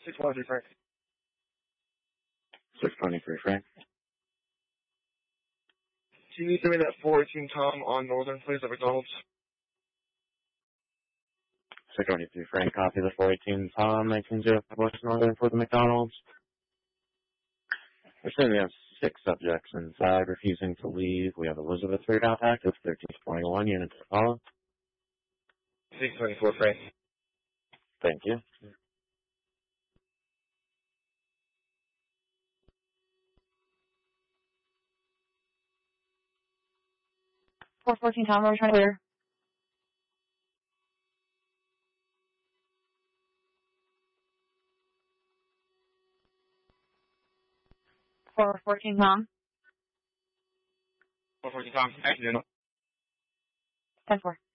623 Frank. 623 Frank. Can you send me that 418 Tom on Northern, please, at McDonald's? 623 Frank, copy the 418 Tom, 1905 West Northern for the McDonald's. We're saying we have 6 subjects inside refusing to leave. We have Elizabeth Reed out active, 1321 units to follow. 624 Frank. Thank you. 414 Tom, we're trying to clear. 414 Tom. 414 Tom, action unit. 10-4.